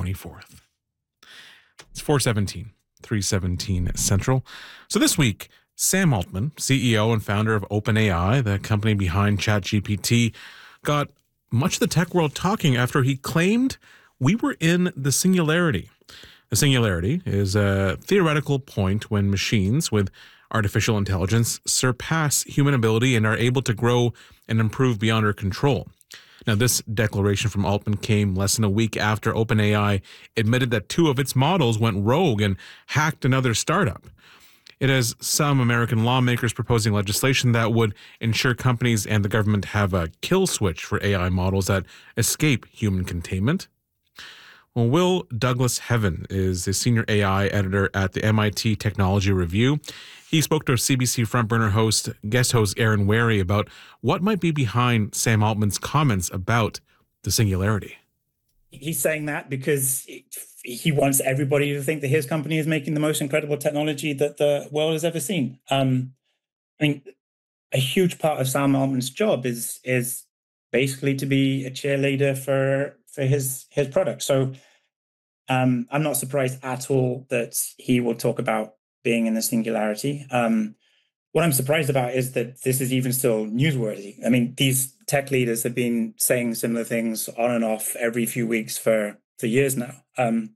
24th. It's 4:17, 3:17 Central. So this week, Sam Altman, CEO and founder of OpenAI, the company behind ChatGPT, got much of the tech world talking after he claimed we were in the singularity. The singularity is a theoretical point when machines with artificial intelligence surpass human ability and are able to grow and improve beyond our control. Now, this declaration from Altman came less than a week after OpenAI admitted that 2 of its models went rogue and hacked another startup. It has some American lawmakers proposing legislation that would ensure companies and the government have a kill switch for AI models that escape human containment. Well, Will Douglas Heaven is a senior AI editor at the MIT Technology Review. He spoke to CBC Frontburner guest host Aaron Wary about what might be behind Sam Altman's comments about the singularity. He's saying that because he wants everybody to think that his company is making the most incredible technology that the world has ever seen. I mean, a huge part of Sam Altman's job is basically to be a cheerleader for his product. So I'm not surprised at all that he will talk about being in the singularity. What I'm surprised about is that this is even still newsworthy. I mean, these tech leaders have been saying similar things on and off every few weeks for years now. To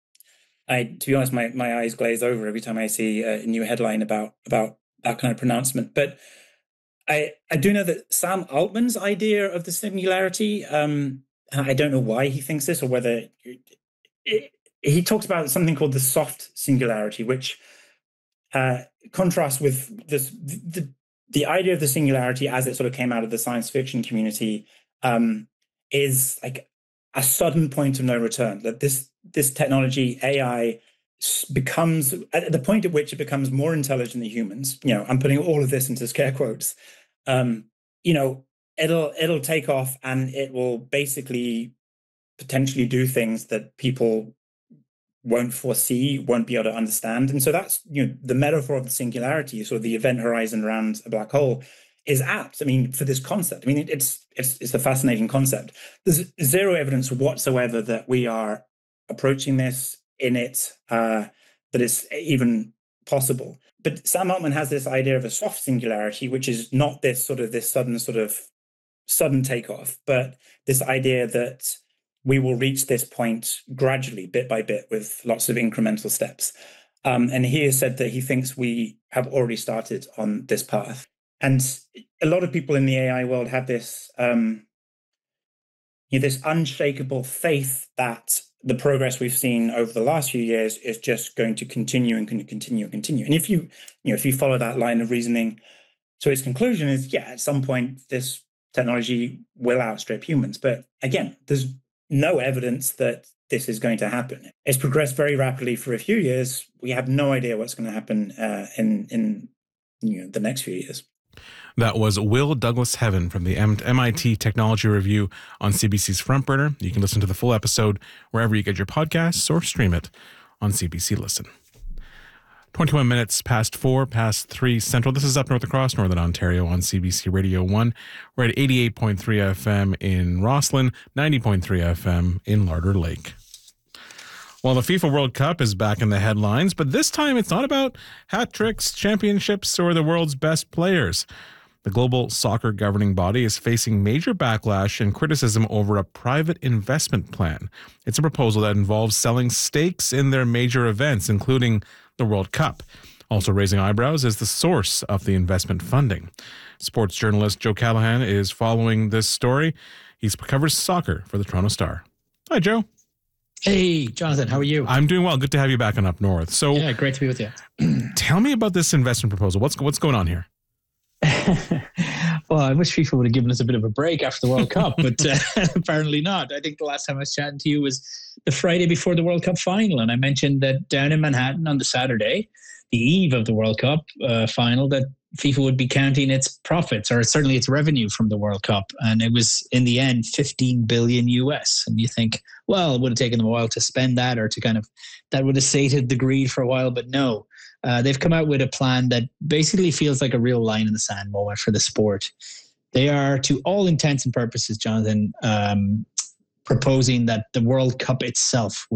be honest, my eyes glaze over every time I see a new headline about that kind of pronouncement. But I do know that Sam Altman's idea of the singularity, I don't know why he thinks this or whether he talks about something called the soft singularity, which contrasts with this the idea of the singularity as it sort of came out of the science fiction community is like a sudden point of no return. That this technology, AI, becomes at the point at which it becomes more intelligent than humans. You know, I'm putting all of this into scare quotes. It'll take off and it will basically potentially do things that people won't foresee, won't be able to understand. And so that's, the metaphor of the singularity, sort of the event horizon around a black hole, is apt. I mean, for this concept. I mean, it's a fascinating concept. There's zero evidence whatsoever that we are approaching this in it, that it's even possible. But Sam Altman has this idea of a soft singularity, which is not this sudden takeoff, but this idea that we will reach this point gradually, bit by bit, with lots of incremental steps. And he has said that he thinks we have already started on this path. And a lot of people in the AI world have this, this unshakable faith that the progress we've seen over the last few years is just going to continue and continue and continue. And if you follow that line of reasoning to its conclusion, is at some point this technology will outstrip humans. But again, there's no evidence that this is going to happen. It's progressed very rapidly for a few years. We have no idea what's going to happen in the next few years. That was Will Douglas Heaven from the MIT Technology Review on CBC's Frontburner. You can listen to the full episode wherever you get your podcasts or stream it on CBC Listen. 21 minutes past 3 Central. This is Up North across Northern Ontario on CBC Radio 1. We're at 88.3 FM in Rosslyn, 90.3 FM in Larder Lake. Well, the FIFA World Cup is back in the headlines, but this time it's not about hat tricks, championships, or the world's best players. The global soccer governing body is facing major backlash and criticism over a private investment plan. It's a proposal that involves selling stakes in their major events, including the World Cup. Also raising eyebrows is the source of the investment funding. Sports journalist Joe Callahan is following this story. He covers soccer for the Toronto Star. Hi, Joe. Hey, Jonathan, how are you? I'm doing well. Good to have you back on Up North. So, yeah, great to be with you. Tell me about this investment proposal. What's going on here? Well, I wish FIFA would have given us a bit of a break after the World Cup, but apparently not. I think the last time I was chatting to you was the Friday before the World Cup final, and I mentioned that down in Manhattan on the Saturday, the eve of the World Cup final, that FIFA would be counting its profits, or certainly its revenue from the World Cup. And it was, in the end, 15 billion US. And you think, well, it would have taken them a while to spend that, or to that would have sated the greed for a while. But no, they've come out with a plan that basically feels like a real line in the sand moment for the sport. They are, to all intents and purposes, Jonathan, proposing that the World Cup itself